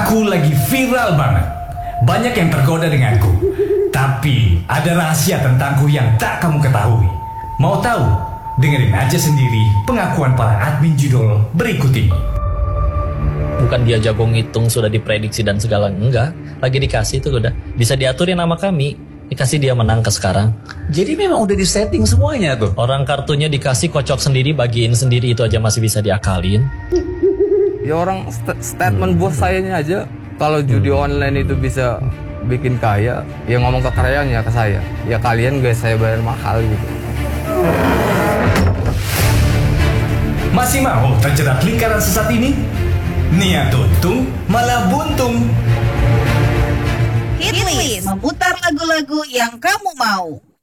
Aku lagi viral banget. Banyak yang tergoda denganku. Tapi ada rahasia tentangku yang tak kamu ketahui. Mau tahu? Dengerin aja sendiri pengakuan para admin judul berikut ini. Bukan dia jago ngitung sudah diprediksi dan segala, enggak. Lagi dikasih tuh udah bisa diaturin nama kami. Dikasih dia menang ke sekarang. Jadi memang udah disetting semuanya tuh. Orang kartunya dikasih kocok sendiri, bagiin sendiri, itu aja masih bisa diakalin. Ya orang statement bos sayanya aja kalau judi online itu bisa bikin kaya, ya ngomong kekayaannya ke saya. Ya kalian guys saya bayar mahal gitu. Masih mau terjerat lingkaran sesat ini? Niat untung malah buntung. Hitlist memutar lagu-lagu yang kamu mau.